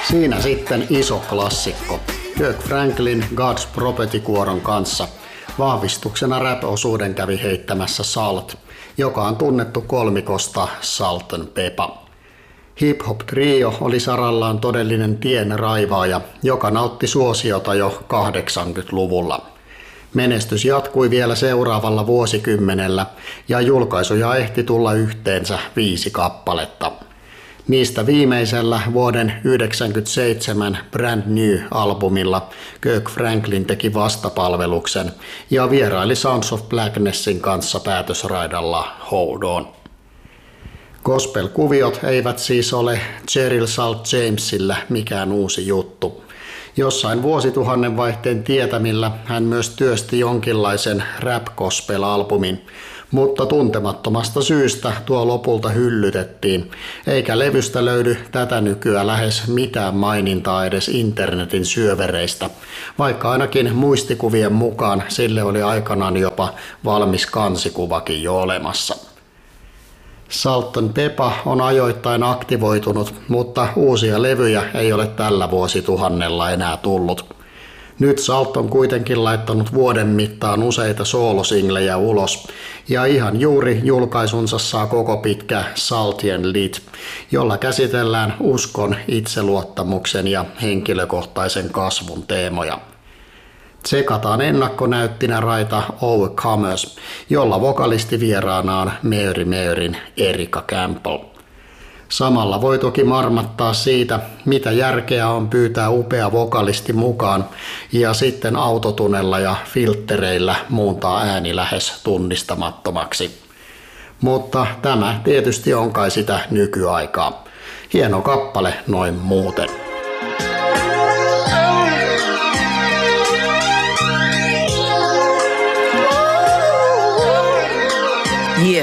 Siinä sitten iso klassikko. Kirk Franklin God's Property-kuoron kanssa vahvistuksena rap-osuuden kävi heittämässä Salt, joka on tunnettu kolmikosta Salt & Pepa. Hip-hop-trio oli sarallaan todellinen tien raivaaja, joka nautti suosiota jo 80-luvulla. Menestys jatkui vielä seuraavalla vuosikymmenellä ja julkaisuja ehti tulla yhteensä 5 kappaletta. Niistä viimeisellä vuoden 1997 Brand New-albumilla Kirk Franklin teki vastapalveluksen ja vieraili Sounds of Blacknessin kanssa päätösraidalla Hold On. Gospel-kuviot eivät siis ole Cheryl Salt Jamesillä mikään uusi juttu. Jossain vuosituhannen vaihteen tietämillä hän myös työsti jonkinlaisen rap-gospel-albumin, mutta tuntemattomasta syystä tuo lopulta hyllytettiin, eikä levystä löydy tätä nykyään lähes mitään mainintaa edes internetin syövereistä, vaikka ainakin muistikuvien mukaan sille oli aikanaan jopa valmis kansikuvakin jo olemassa. Salt & Pepa on ajoittain aktivoitunut, mutta uusia levyjä ei ole tällä vuosituhannella enää tullut. Nyt Salt on kuitenkin laittanut vuoden mittaan useita soolosinglejä ulos, ja ihan juuri julkaisunsa saa koko pitkä Saltien Lit, jolla käsitellään uskon, itseluottamuksen ja henkilökohtaisen kasvun teemoja. Tsekataan ennakkonäyttinä raita Overcomers, jolla vokalistivieraana on Mary Erica Campbell. Samalla voi toki marmattaa siitä, mitä järkeä on pyytää upea vokalisti mukaan ja sitten autotunella ja filttereillä muuntaa ääni lähes tunnistamattomaksi. Mutta tämä tietysti on kai sitä nykyaikaa. Hieno kappale noin muuten.